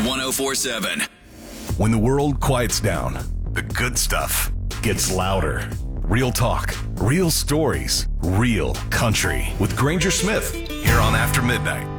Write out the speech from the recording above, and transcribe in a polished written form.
1047. When the world quiets down, the good stuff gets louder. Real talk, real stories, real country. With Granger Smith, here on After Midnight.